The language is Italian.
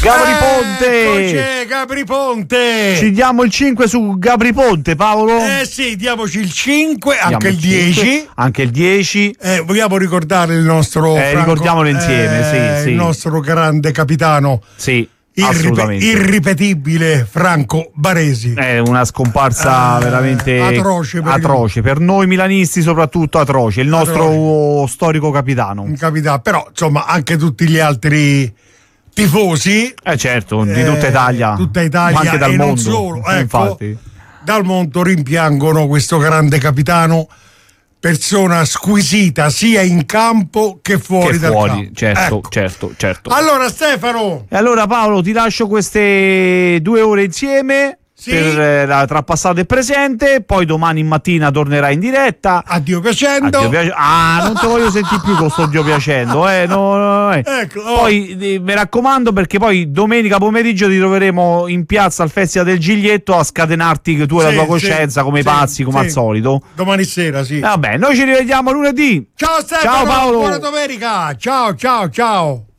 Gabri Ponte! C'è Gabri Ponte! Ci diamo il 5 su Gabri Ponte, Paolo? Sì, diamoci il 5, Diamo anche il 10. 5, anche il 10. Vogliamo ricordare il nostro ricordiamolo insieme, sì. Il nostro grande capitano. Sì. Assolutamente irripetibile Franco Baresi. È una scomparsa veramente atroce per noi milanisti, soprattutto atroce. Il nostro storico capitano. Però insomma anche tutti gli altri tifosi, certo, di tutta Italia, ma anche dal mondo, non solo, infatti. Dal mondo rimpiangono questo grande capitano, persona squisita sia in campo che fuori dal campo. Certo. Allora Stefano, e allora Paolo, ti lascio queste 2 ore insieme. Sì. Tra passato e presente, poi domani mattina tornerai in diretta. Addio piacendo. Non te voglio sentire più con sto Dio piacendo. Ecco, Poi mi raccomando, perché poi domenica pomeriggio ti troveremo in piazza al Festival del Giglietto a scatenarti tu e la tua coscienza come pazzi, come al solito. Domani sera, sì. Vabbè, noi ci rivediamo lunedì. Ciao Stefano, ciao Paolo. Buona domenica. Ciao.